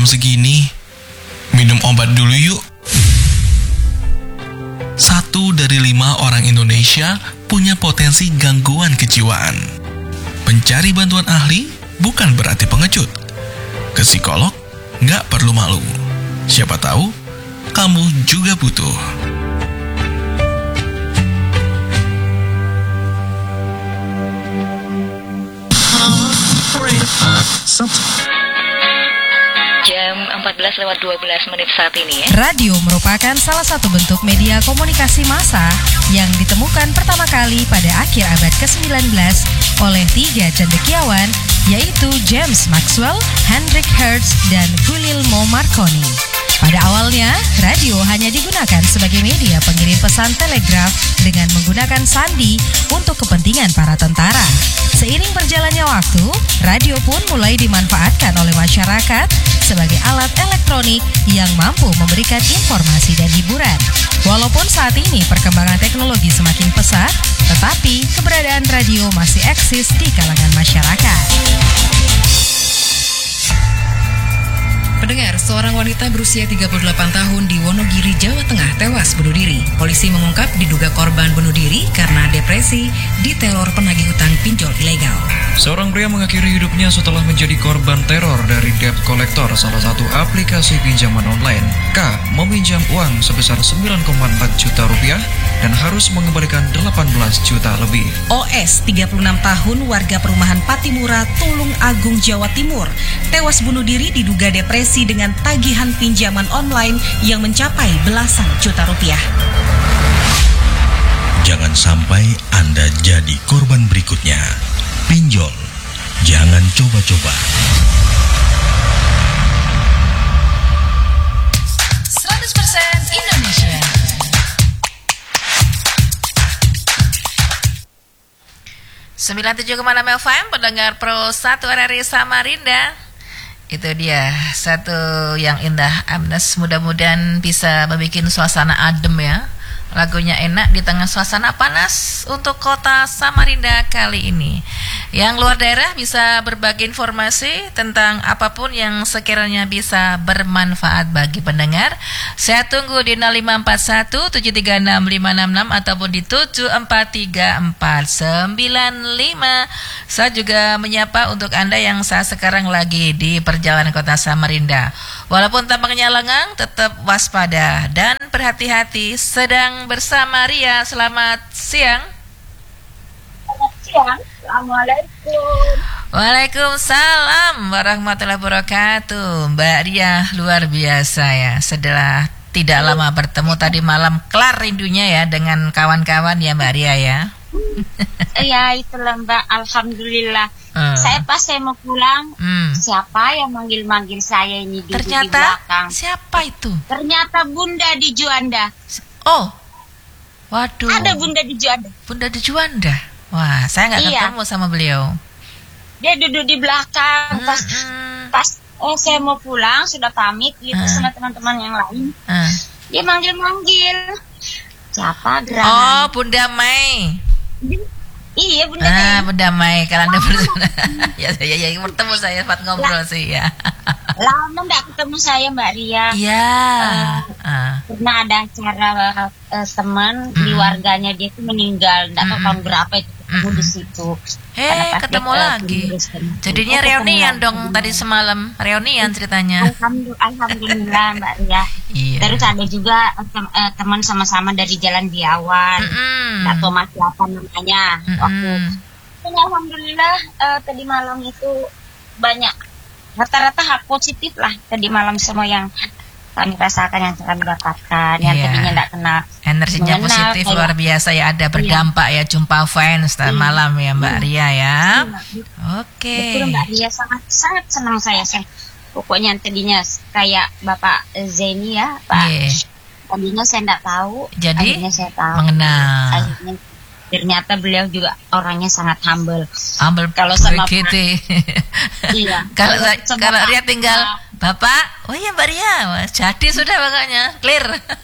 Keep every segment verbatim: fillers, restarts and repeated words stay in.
segini, minum obat dulu yuk. Satu dari lima orang Indonesia punya potensi gangguan kejiwaan. Mencari bantuan ahli bukan berarti pengecut. Ke psikolog nggak perlu malu. Siapa tahu kamu juga butuh. Jam empat belas lewat dua belas menit saat ini ya. Radio merupakan salah satu bentuk media komunikasi massa yang ditemukan pertama kali pada akhir abad ke sembilan belas oleh tiga cendekiawan, yaitu James Maxwell, Hendrik Hertz, dan Guglielmo Marconi. Pada awalnya, radio hanya digunakan sebagai media pengirim pesan telegraf dengan menggunakan sandi untuk kepentingan para tentara. Seiring berjalannya waktu, radio pun mulai dimanfaatkan oleh masyarakat sebagai alat elektronik yang mampu memberikan informasi dan hiburan. Walaupun saat ini perkembangan teknologi semakin pesat, tetapi keberadaan radio masih eksis di kalangan masyarakat. Pendengar, seorang wanita berusia tiga puluh delapan tahun di Wonogiri, Jawa Tengah tewas bunuh diri. Polisi mengungkap diduga korban bunuh diri karena depresi diteror penagih hutang pinjol ilegal. Seorang pria mengakhiri hidupnya setelah menjadi korban teror dari debt collector, salah satu aplikasi pinjaman online. K meminjam uang sebesar sembilan koma empat juta rupiah dan harus mengembalikan delapan belas juta lebih. O S, tiga puluh enam tahun, warga perumahan Patimura, Tulung Agung, Jawa Timur, tewas bunuh diri diduga depresi dengan tagihan pinjaman online yang mencapai belasan juta rupiah. Jangan sampai Anda jadi korban berikutnya. Pinjol, jangan coba-coba. seratus persen Indonesia. sembilan puluh tujuh koma enam F M, pendengar Pro satu R R I Samarinda. Itu dia, satu yang indah, Amnes. Mudah-mudahan bisa membuat suasana adem ya. Lagunya enak di tengah suasana panas untuk kota Samarinda kali ini. Yang luar daerah bisa berbagi informasi tentang apapun yang sekiranya bisa bermanfaat bagi pendengar. Saya tunggu di nol lima empat satu tujuh tiga enam lima enam enam ataupun di tujuh empat tiga empat sembilan lima. Saya juga menyapa untuk Anda yang saat sekarang lagi di perjalanan kota Samarinda. Walaupun tampaknya lengang, tetap waspada dan berhati-hati. Sedang bersama Ria, selamat siang. Selamat siang, Assalamualaikum. Waalaikumsalam warahmatullahi wabarakatuh. Mbak Ria, luar biasa ya. Setelah tidak lama bertemu tadi malam, kelar rindunya ya dengan kawan-kawan ya Mbak Ria ya. Ya itulah Mbak, Alhamdulillah. Uh. Saya pas saya mau pulang, hmm. siapa yang manggil-manggil saya ini duduk Ternyata, di belakang? Siapa itu? Ternyata Bunda di Juanda. Oh, waduh. Ada Bunda di Juanda. Bunda di Juanda. Wah, saya nggak iya. ketemu sama beliau. Dia duduk di belakang. Pas, hmm. pas oh, saya mau pulang, sudah pamit gitu uh. sama teman-teman yang lain. Uh. Dia manggil-manggil. Siapa? Gerangan. Oh, Bunda Mai. Iya, Bunda ah, Mai. Bunda Mai, kalau Anda bersama. ya, ya, ya, bertemu saya sempat ngobrol lah. sih ya. Lama nggak ketemu saya Mbak Ria. Iya. Uh, uh. Pernah ada acara uh, teman mm. di warganya dia itu meninggal, nggak tahu mm. tahun berapa itu ketemu mm. di situ. Eh, ketemu dia, lagi. Jadinya oh, reunian dong lagi. Tadi semalam, reunian ceritanya. Alhamdulillah, Alhamdulillah Mbak Ria. Iya. Terus ada juga tem- uh, teman sama-sama dari Jalan Biawan, nggak tahu masih apa namanya. Mm-mm. Waktu, alhamdulillah uh, tadi malam itu banyak. Rata-rata hak positif lah tadi malam semua yang kami rasakan, yang kami dapatkan, yang yeah. tadinya tidak kenal. Energinya mengenal, positif kayak, luar biasa ya, ada berdampak iya. ya, jumpa fans tadi iya. malam ya Mbak iya. Ria ya. Iya. Oke. Okay. Betul Mbak Ria, sangat sangat senang saya. Pokoknya tadinya kayak Bapak Zeni ya, Pak. Yeah. Tadinya saya tidak tahu, jadi akhirnya saya tahu. Mengenal. Akhirnya ternyata beliau juga orangnya sangat humble. Humble kalau sama Pak. Iya. Kalau kalau Ria tinggal Bapak, oh iya Mbak Ria, jadi sudah makanya clear.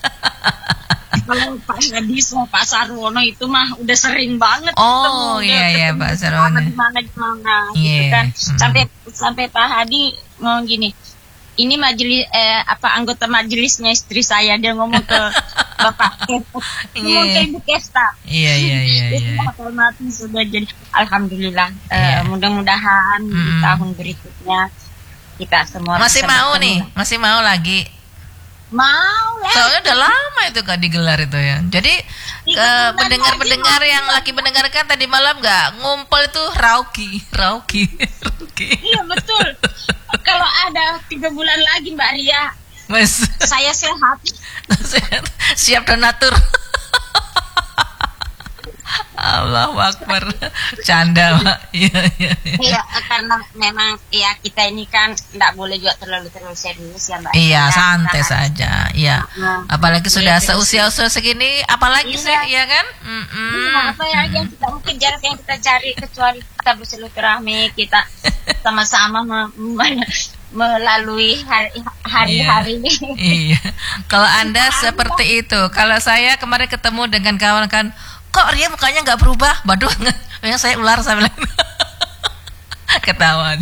Kalau Pak Hadi sama Pak Sarwono itu mah udah sering banget. Oh ketemu, iya iya Pak Sarwono. Di mana di mana yeah. gitu kan. Hmm. Sampai sampai Pak Hadi ngomong gini, ini majelis eh, apa anggota majelisnya istri saya, dia ngomong ke bapak, ngomong ke ibu Kesta. Iya iya iya. Itu mati sudah jadi. Alhamdulillah. Iya. Eh, mudah-mudahan di Mm. tahun berikutnya kita semua Masih bisa mau bertemu. nih, masih mau lagi. Mau lah. Soalnya udah lama itu kan digelar itu ya. Jadi Tiga eh, bulan pendengar-pendengar lagi, yang Mas. lagi mendengarkan tadi malam nggak ngumpul itu rauki, rauki, rauki. Iya betul. Kalau ada tiga bulan lagi Mbak Ria, Mas, saya sehat. siap donatur. Allahu Akbar. Canda, Pak. Iya, iya. iya. Iya, karena memang ya kita ini kan tidak boleh juga terlalu terlalu serius ya Mbak. Iya, Ya, santai kita- saja. Iya. Nah, Apalagi sudah iya, terus- seusia-usia segini, apalagi Iya. sih, ya kan? Mm-mm. Iya, apa ya yang kita mungkin jarak yang kita cari kecuali kita bersilaturahmi, kita sama-sama me- me- melalui hari- hari-hari ini. Iya. Kalau Anda seperti itu, kalau saya kemarin ketemu dengan kawan kan, kok Ria mukanya nggak berubah? Waduh, yang saya ular saya bilang. Ketawa.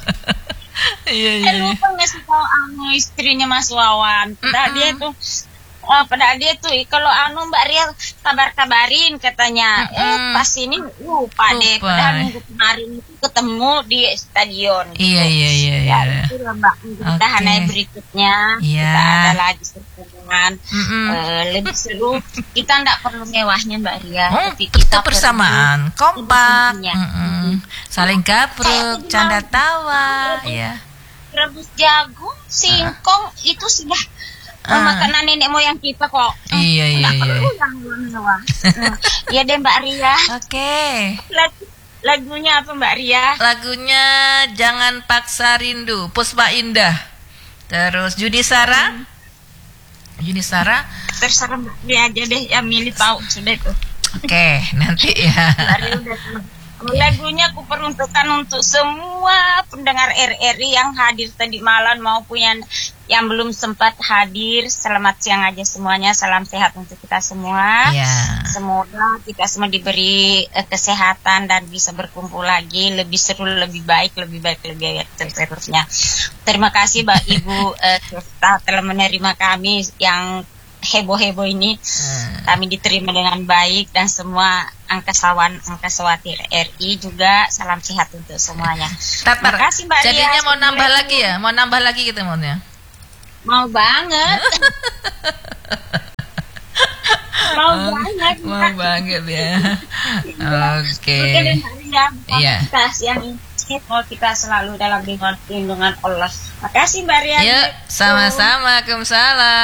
Iya iya. Eh, lupa ngasih tahu anu istrinya Mas Wawan. Padahal dia tuh oh, padahal dia tuh kalau anu Mbak Ria kabar-kabarin katanya. Eh Mm-mm. pas ini lupa, deh. Lupa. Padahal minggu kemarin itu ketemu di stadion. Iya iya iya Ya, iya. itu lah Mbak. Mudah-mudahan Oke. hari berikutnya Iya. kita ada lagi pertemuan Mm-mm. eh, lebih seru. Kita tidak perlu mewahnya Mbak Ria, Oh, tapi kita kita bersamaan, kompak, Iya. Mm-mm. saling gabruk, canda tawa, ya. rebus jagung, singkong itu sudah eh, Ah. makanan nenek moyang kita kok. Iya, iya, Nggak iya. perlu yang mewah. Nah, ya deh Mbak Ria. Oke. Lag- lagunya apa Mbak Ria? Lagunya Jangan Paksa Rindu, Puspa Indah. Terus Judi Sara. Judi Sara. Terserah Mbak Ria aja deh yang milih tahu sudah itu. Oke, nanti ya. Mbak Ria udah tahu. Lagunya aku peruntukkan untuk semua pendengar R R I yang hadir tadi malam maupun yang yang belum sempat hadir. Selamat siang aja semuanya. Salam sehat untuk kita semua. Ya. Semoga kita semua diberi eh, kesehatan dan bisa berkumpul lagi lebih seru, lebih baik, lebih baik, lebih baik terusnya. Terima kasih Mbak Ibu eh, Kesta telah menerima kami yang heboh-heboh ini. Hmm. Kami diterima dengan baik dan semua angkasawan angkasawati R I juga salam sehat untuk semuanya. Tar, tar. Terima kasih Mbak Ria. Jadinya mau nambah Assalamualaikum. lagi ya? Mau nambah lagi gitu maunya? Mau banget. Mau banget. Mau banget ya. Oke. Oke deh, Mbak Ria. Iya. Kita siang ini mau kita selalu dalam lindungan lindungan Allah. Makasih Mbak Ria. Yuk, sama-sama. Waalaikumsalam.